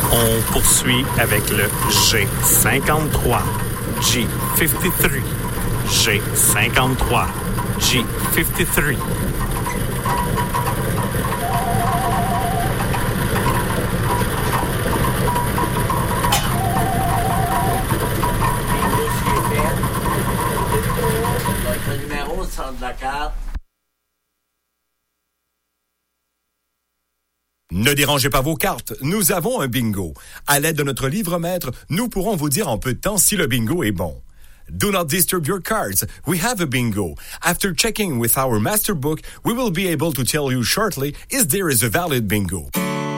On poursuit avec le G53, G53, G53, G53. Le numéro de centre de la carte. Ne dérangez pas vos cartes, nous avons un bingo. À l'aide de notre livre-maître, nous pourrons vous dire en peu de temps si le bingo est bon. Do not disturb your cards. We have a bingo. After checking with our master book, we will be able to tell you shortly if there is a valid bingo.